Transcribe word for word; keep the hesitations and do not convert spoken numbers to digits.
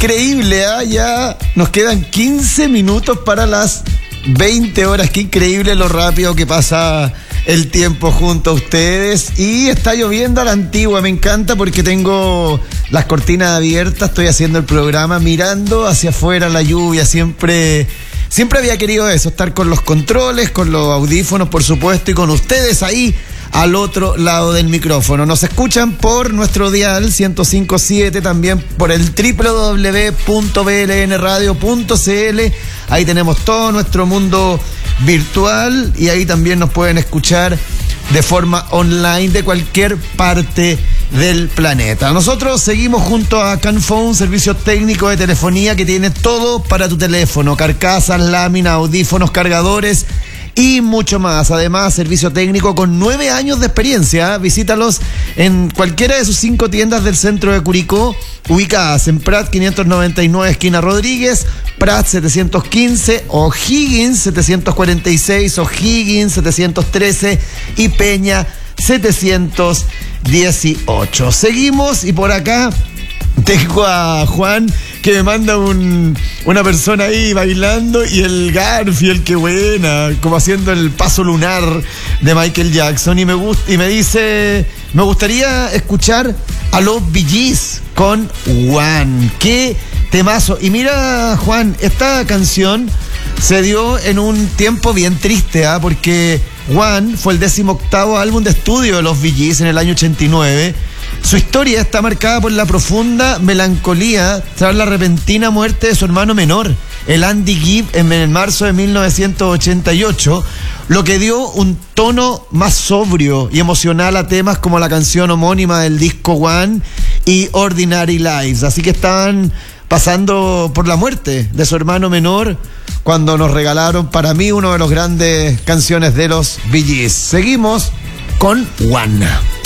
Increíble, ¿eh? Ya nos quedan quince minutos para las veinte horas. Qué increíble lo rápido que pasa el tiempo junto a ustedes. Y está lloviendo a la antigua, me encanta porque tengo las cortinas abiertas, estoy haciendo el programa mirando hacia afuera la lluvia. Siempre, siempre había querido eso, estar con los controles, con los audífonos, por supuesto, y con ustedes ahí al otro lado del micrófono. Nos escuchan por nuestro dial ciento cinco punto siete, también por el doble u doble u doble u punto b l n radio punto c l. Ahí tenemos todo nuestro mundo virtual y ahí también nos pueden escuchar de forma online de cualquier parte del planeta. Nosotros seguimos junto a Canphone, servicio técnico de telefonía que tiene todo para tu teléfono: carcasas, láminas, audífonos, cargadores y mucho más. Además, servicio técnico con nueve años de experiencia. Visítalos en cualquiera de sus cinco tiendas del centro de Curicó, ubicadas en Prat quinientos noventa y nueve, esquina Rodríguez, Prat setecientos quince, O'Higgins setecientos cuarenta y seis, O'Higgins setecientos trece y Peña setecientos dieciocho. Seguimos y por acá tengo a Juan que me manda un, una persona ahí bailando y el Garfield, qué buena, como haciendo el paso lunar de Michael Jackson, y me gusta, y me dice, me gustaría escuchar a los Bee Gees con One. Qué temazo. Y mira, Juan, esta canción se dio en un tiempo bien triste, ¿eh? Porque One fue el decimoctavo álbum de estudio de los Bee Gees en el año ochenta y nueve. Su historia está marcada por la profunda melancolía tras la repentina muerte de su hermano menor, el Andy Gibb, en marzo de mil novecientos ochenta y ocho, lo que dio un tono más sobrio y emocional a temas como la canción homónima del disco One y Ordinary Lives. Así que estaban pasando por la muerte de su hermano menor cuando nos regalaron, para mí, una de las grandes canciones de los Bee Gees. Seguimos con One.